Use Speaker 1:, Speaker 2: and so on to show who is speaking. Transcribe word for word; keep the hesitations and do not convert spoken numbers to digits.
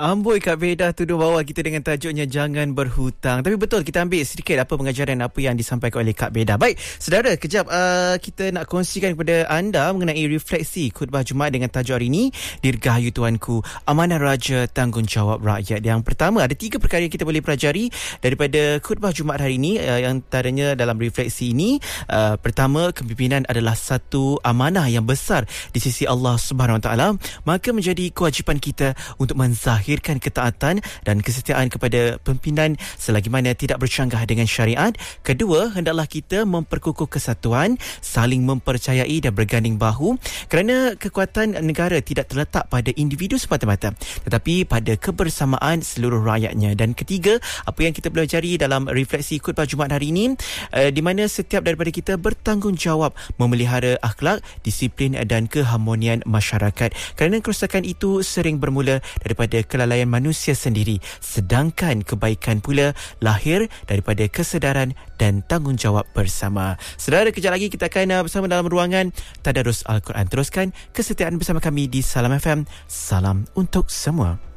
Speaker 1: Amboi Kak Beda tuduh bawa kita dengan tajuknya Jangan Berhutang. Tapi betul, kita ambil sedikit apa pengajaran apa yang disampaikan oleh Kak Beda. Baik, saudara, kejap uh, kita nak kongsikan kepada anda mengenai refleksi khutbah Jumaat dengan tajuk hari ini, Dirgahayu Tuanku, Amanah Raja, Tanggungjawab Rakyat. Yang pertama, ada tiga perkara yang kita boleh pelajari daripada khutbah Jumaat hari ini, uh, yang antaranya dalam refleksi ini. Uh, pertama, kepimpinan adalah satu amanah yang besar di sisi Allah Subhanahu Wa Taala, maka menjadi kewajipan kita untuk menzahirkan ketaatan dan kesetiaan kepada pimpinan selagi mana tidak bercanggah dengan syariat. Kedua, hendaklah kita memperkukuh kesatuan, saling mempercayai dan berganding bahu, kerana kekuatan negara tidak terletak pada individu semata-mata, tetapi pada kebersamaan seluruh rakyatnya. Dan ketiga, apa yang kita pelajari dalam refleksi khutbah Jumaat hari ini, uh, di mana setiap daripada kita bertanggungjawab memelihara akhlak, disiplin dan keharmonian masyarakat, kerana kerosakan itu sering bermula daripada kelalaian manusia sendiri, sedangkan kebaikan pula lahir daripada kesedaran dan tanggungjawab bersama. Saudara, kejap lagi kita akan uh, bersama dalam ruangan Tadarus Al-Quran. Teruskan kesetiaan bersama kami di Salam F M. Salam untuk semua.